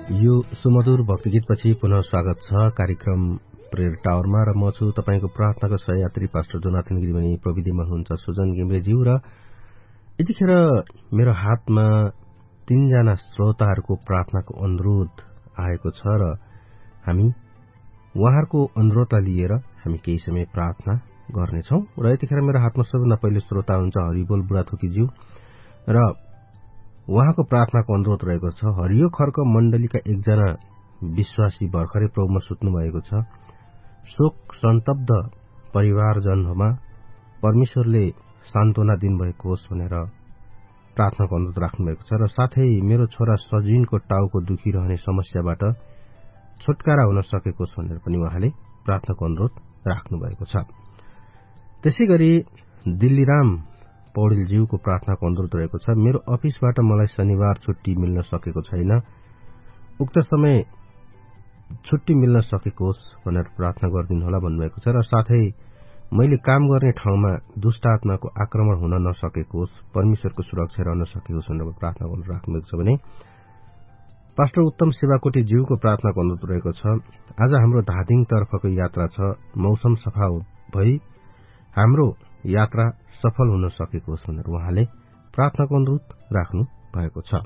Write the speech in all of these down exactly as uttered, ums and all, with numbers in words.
यो सुमधुर भक्तिगीतपछि पुनः स्वागत छ कार्यक्रम प्रेयर टावरमा र म छु तपाईको प्रार्थनाको सहयात्री पास्टर जोनाथन गिरिमनी। प्रविधिमा हुनुहुन्छ सुजन घिम्रेज्यू र यतिखेर मेरो हातमा तीनजना श्रोताहरूको प्रार्थनाको अनुरोध आएको छ र हामी उहाँहरूको अनुरोधलाई लिएर हामी केही समय प्रार्थना गर्नेछौं। र यतिखेर मेरो हातमा सबभन्दा पहिलो श्रोता हुन्छ हरिबोल बुढाथोकीज्यू र उहाँको प्रार्थनाको अनुरोध रहेको छ। हरियो खर्क मण्डलीका एकजना विश्वासी भर्खरै प्रभुमा सुत्नु भएको छ। शोक सन्तब्ध परिवारजनमा परमेश्वरले सान्त्वना दिनुभएको होस् भनेर प्रार्थनाको अनुरोध राख्नुभएको छ। र साथै मेरो छोरा सजिनको टाउको दुखिरहने समस्याबाट छुटकारा हुन सकेको होस् भनेर पनि उहाँले प्रार्थनाको अनुरोध राख्नुभएको छ। त्यसैगरी दिल्लीराम पौडेलज्यूको प्रार्थनाको अनुरोध रहेको छ। मेरो अफिसबाट मलाई शनिबार छुट्टी मिल्न सकेको छैन, उक्त समय छुट्टी मिल्न सकेको होस् भनेर प्रार्थना गरिदिनु होला भन्नुभएको छ। र साथै मैले काम गर्ने ठाउँमा दुष्ट आत्माको आक्रमण हुन नसकेको होस्, परमेश्वरको सुरक्षा रहन सकेको होस् भनेर प्रार्थना गर्न राख्नुभएको छ भने पास्टर उत्तम सेवाकोटी ज्यूको प्रार्थनाको अनुरोध रहेको छ। आज हाम्रो धादिङ तर्फको यात्रा छ, मौसम सफा भई हाम्रो यात्रा सफल हुन सकेको होस् भनेर उहाँले प्रार्थनाको अनुरोध राख्नु भएको छ।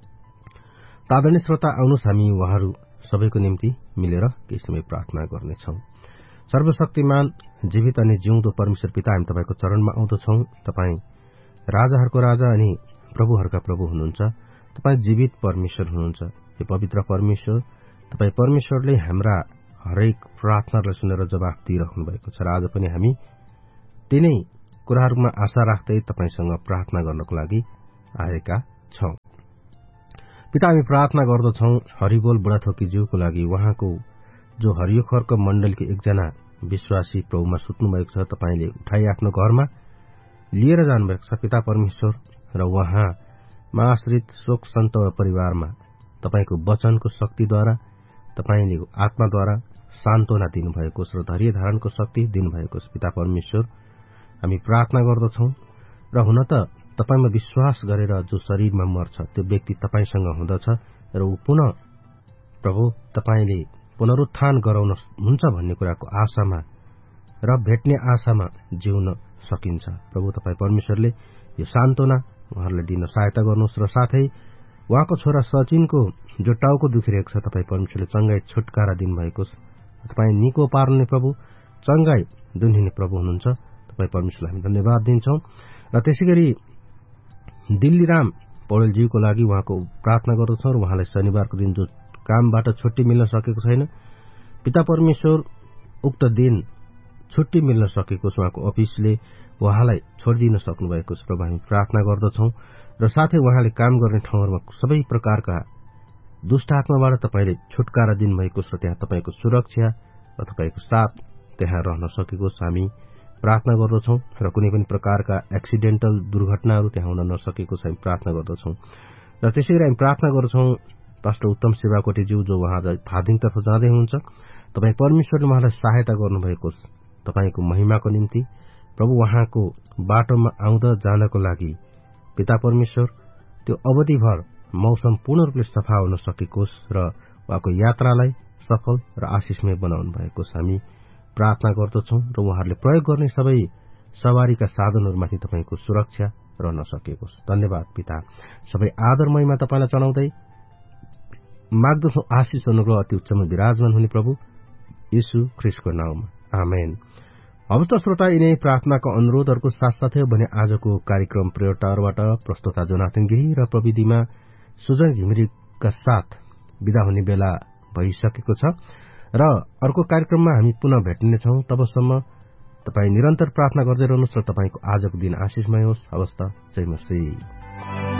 आदरणीय श्रोता, आउनुहोस् हामी उहाँहरू सबैको निम्ति मिलेर केही समय प्रार्थना गर्नेछौं। सर्वशक्तिमान जीवित अनि जिउँदो परमेश्वर पिता, हामी तपाईको चरणमा आउँदछौं। तपाई राजाहरूको राजा अनि प्रभुहरूका प्रभु हुनुहुन्छ। तपाई जीवित परमेश्वर हुनुहुन्छ। यो पवित्र परमेश्वर, तपाई परमेश्वरले हाम्रा हरेक प्रार्थनालाई सुनेर जवाफ दिइराख्नु भएको छ र आज पनि हामी तिनै कुराहरूमा आशा राख्दै तपाईसँग प्रार्थना गर्नको लागि आएका छौं। पिता, हामी प्रार्थना गर्दछौं हरिबोल बुढाथोकीज्यूको लागि, उहाँको जो हरियो खर्क मण्डलको एकजना विश्वासी प्रभुमा सुत्नु भएको छ, तपाईले उठाई आफ्नो घरमा लिएर जानुभएको छ पिता परमेश्वर। र उहाँमा आश्रित शोक सन्तप्त परिवारमा तपाईको वचनको शक्तिद्वारा, तपाईले आत्माद्वारा सान्त्वना दिनुभएको छ र धैर्य धारणको शक्ति दिनुभएको छ पिता परमेश्वर। हामी प्रार्थना गर्दछौं र हुन त तपाईमा विश्वास गरेर जो शरीरमा मर्छ त्यो व्यक्ति तपाईसँग हुँदछ र ऊ पुनः प्रभु तपाईले पुनरुत्थान गराउन हुन्छ भन्ने कुराको आशामा र भेट्ने आशामा जिउन सकिन्छ। प्रभु तपाई परमेश्वरले यो सान्त्वना उहाँहरूलाई दिन सहायता गर्नुहोस् र साथै उहाँको छोरा सचिनको जो टाउको दुखिरहेको छ, तपाई परमेश्वरले चंगाई छुटकारा दिनुभएको छ। तपाई निको पार्ने प्रभु, चंगाई दिने प्रभु हुनुहुन्छ। तपाई परमेश्वरलाई हामी धन्यवाद दिन्छौं। र त्यसैगरी दिल्लीराम पौडेलज्यूको लागि उहाँको प्रार्थना गर्दछौं र उहाँलाई शनिबारको दिन जो कामबाट छुट्टी मिल्न सकेको छैन, पिता परमेश्वर उक्त दिन छुट्टी मिल्न सकेको छ, उहाँको अफिसले उहाँलाई छोडिदिन सक्नु भएको छ। प्रभु, हामी प्रार्थना गर्दछौं र साथै उहाँले काम गर्ने ठाउँहरूमा सबै प्रकारका दुष्ट आत्माबाट तपाईले छुटकारा दिनुभएको छ। त्यहाँ तपाईको सुरक्षा र तपाईको साथ त्यहाँ रहन सकेको छ। हामी प्रार्थना गर्दछौं र कुनै पनि प्रकारका एक्सिडेन्टल दुर्घटनाहरू त्यहाँ हुन नसकेको छ, हामी प्रार्थना गर्दछौं। र त्यसैगरी हामी प्रार्थना गर्दछौं पास्टर उत्तम सेवाकोटीज्यू जो उहाँ धादिङतर्फ जाँदै हुनुहुन्छ, तपाई परमेश्वरले उहाँलाई सहायता गर्नुभएको छ तपाईको महिमाको निम्ति। प्रभु, उहाँको बाटोमा आउँदा जानको लागि पिता परमेश्वर त्यो अवधिभर मौसम पूर्ण रूपले सफा हुन सकेको र उहाँको यात्रालाई सफल र आशिषमय बनाउनु भएको छ। हामी प्रार्थना गर्दछौं र उहाँहरूले प्रयोग गर्ने सबै सवारीका साधनहरूमाथि तपाईको सुरक्षा रहन सकेको छ। धन्यवाद पिता। सबै आदर महिमा तपाईलाई चढाउँदै माग्दछौं आशिष अनुग्रह अति उच्चमा विराजमान हुने प्रभु येशू ख्रीष्टको नाममा, आमेन। अब त श्रोता, यिनै प्रार्थनाको अनुरोधहरूको साथसाथै भने आजको कार्यक्रम प्रेयर टावरबाट प्रस्तोता जोनाथन गिरी र प्रविधिमा सुजन घिमिरेका साथ विदा हुने बेला भइसकेको छ र अर्को कार्यक्रममा हामी पुनः भेट्नेछौं। तबसम्म तपाई निरन्तर प्रार्थना गर्दै रहनुहोस् र तपाईको आजको दिन आशिषमय होस्। हवस् त, जय मसीह।